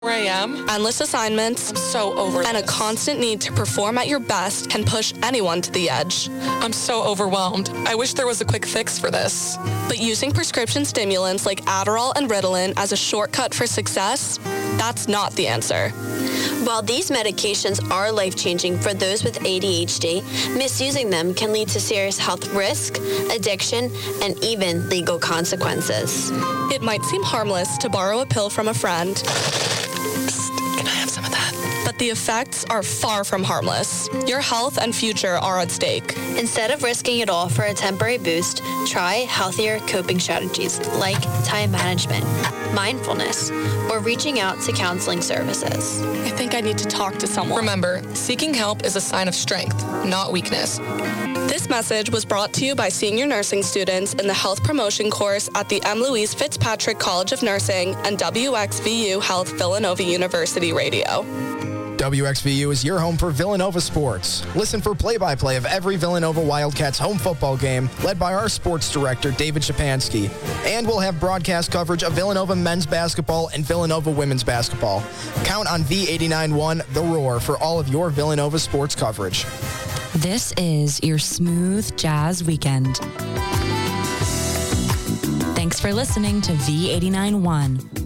4 a.m. Endless assignments. I'm so over And a this. constant need to perform at your best can push anyone to the edge. I'm so overwhelmed. I wish there was a quick fix for this. But using prescription stimulants like Adderall and Ritalin as a shortcut for success, that's not the answer. While these medications are life-changing for those with ADHD, misusing them can lead to serious health risk, addiction, and even legal consequences. It might seem harmless to borrow a pill from a friend, Can I have some of that? but the effects are far from harmless. Your health and future are at stake. Instead of risking it all for a temporary boost, try healthier coping strategies like time management, mindfulness, or reaching out to counseling services. I think I need to talk to someone. Remember, seeking help is a sign of strength, not weakness. This message was brought to you by senior nursing students in the health promotion course at the M. Louise Fitzpatrick College of Nursing and WXVU Health Villanova University Radio. WXVU is your home for Villanova sports. Listen for play-by-play of every Villanova Wildcats home football game, led by our sports director, David Shapansky. And we'll have broadcast coverage of Villanova men's basketball and Villanova women's basketball. Count on V89.1 The Roar for all of your Villanova sports coverage. This is your smooth jazz weekend. Thanks for listening to V89.1.